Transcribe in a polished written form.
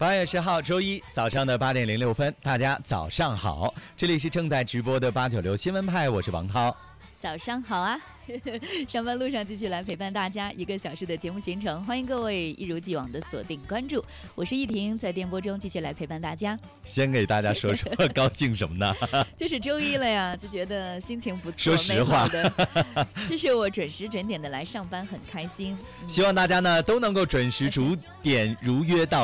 8月10号周一早上的8点06分，大家早上好，这里是正在直播的896新闻派，我是王涛。 早上好啊！上班路上继续来陪伴大家1个小时的节目行程，欢迎各位一如既往的锁定关注，我是依婷，在电波中继续来陪伴大家。 先给大家说说高兴什么呢？ 就是周一了呀，就觉得心情不错， 说实话的，就是我准时准点的来上班，很开心。 希望大家呢都能够准时准点如约到